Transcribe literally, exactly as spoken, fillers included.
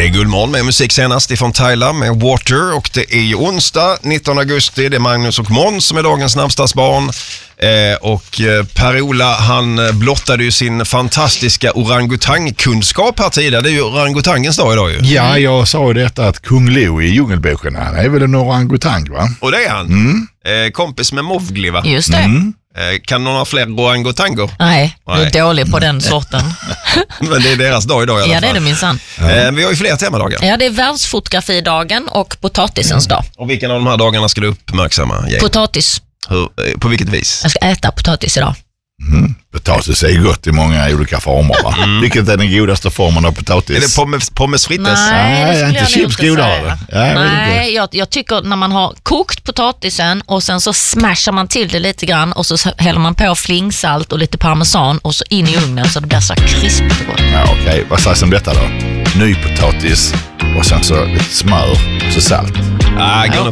är Guldmorgon med musik senast ifrån Thailand med Water, och det är ju onsdag nittonde augusti. Det är Magnus och Måns som är dagens namnsdagsbarn. Eh, och eh, Per-Ola, han blottade ju sin fantastiska orangutangkunskap här tidigare. Det är ju orangutangens dag idag ju. Ja, jag sa ju detta att Kung Leo i Djungelboken, han är väl en orangutang, va? Och det är han. Mm. Eh, kompis med Mowgli, va? Just det. Mm. Eh, kan någon ha fler orangutanger? Nej, du Nej. är dålig på den sorten. Men det är deras dag idag i alla fall. Ja, det är det minsann. Eh, vi har ju fler temadagar. Ja, det är världsfotografidagen och potatisens dag. Och vilken av de här dagarna ska du uppmärksamma? Jay? Potatis. Hur, eh, på vilket vis? Jag ska äta potatis idag. Mm. Potatis är gott i många olika former, va? Mm. Vilket är den godaste formen av potatis? Är det pommes, pommes frites? Nej, det skulle inte jag nog chips inte godare. säga. Ja, jag vet Nej, inte. jag, jag tycker när man har kokt potatisen och sen så smashar man till det lite grann och så häller man på flingsalt och lite parmesan och så in i ugnen så det blir så krispigt gott. Ja, okej. Okay. Vad sägs om detta då? Ny potatis och sen så lite smör och så salt. Ah, går nog